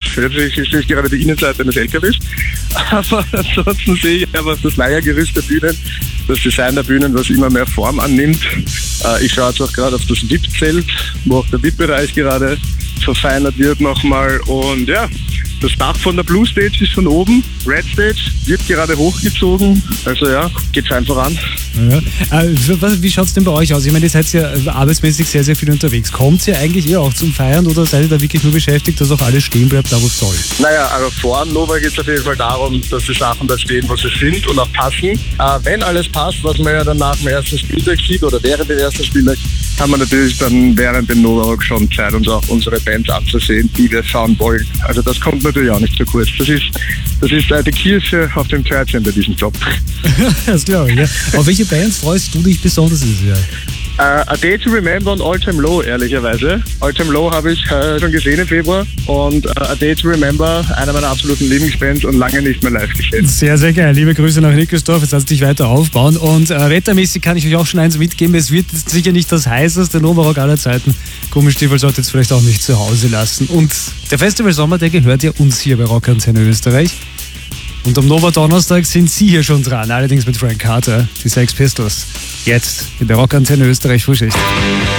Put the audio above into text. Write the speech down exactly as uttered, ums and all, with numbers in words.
Jetzt sehe ich, ich sehe gerade die Innenseite eines L K Ws. Aber ansonsten sehe ich einfach das Leiergerüst der Bühnen, das Design der Bühnen, was immer mehr Form annimmt. Äh, ich schaue jetzt auch gerade auf das V I P-Zelt, wo auch der V I P-Bereich gerade verfeinert wird nochmal. Und ja, das Dach von der Blue Stage ist von oben. Red Stage wird gerade hochgezogen. Also ja, geht's einfach an. Ja. Äh, wie schaut es denn bei euch aus? Ich meine, ihr seid ja arbeitsmäßig sehr, sehr viel unterwegs. Kommt ihr eigentlich eher auch zum Feiern oder seid ihr da wirklich nur beschäftigt, dass auch alles stehen bleibt, da wo es soll? Naja, also vor Nova geht es auf jeden Fall darum, dass die Sachen da stehen, wo sie sind und auch passen. Äh, wenn alles passt, was man ja dann nach dem ersten Spieltag sieht oder während dem ersten Spieltag, haben wir natürlich dann während dem Nova Rock schon Zeit, uns auch unsere Bands anzusehen, die wir schauen wollen. Also das kommt natürlich auch nicht zu kurz. Das ist, das ist äh, die Kirsche auf dem Pferdchen bei diesem Job. Das glaube ich, ja. Auf welche Bands freust du dich besonders dieses Jahr? Uh, A Day to Remember und All Time Low, ehrlicherweise. All Time Low habe ich äh, schon gesehen im Februar und uh, A Day to Remember, einer meiner absoluten Lieblingsbands und lange nicht mehr live gesehen. Sehr, sehr geil. Liebe Grüße nach Nickelsdorf, jetzt lass dich weiter aufbauen und äh, wettermäßig kann ich euch auch schon eins mitgeben, es wird sicher nicht das heißeste Nova Rock aller Zeiten. Gummistiefel sollte jetzt vielleicht auch nicht zu Hause lassen. Und der Festival Sommer, der gehört ja uns hier bei Rockantenne Österreich. Und am Nova Donnerstag sind Sie hier schon dran, allerdings mit Frank Carter, die Sex Pistols. Jetzt in der Rockantenne Österreich Frühschicht.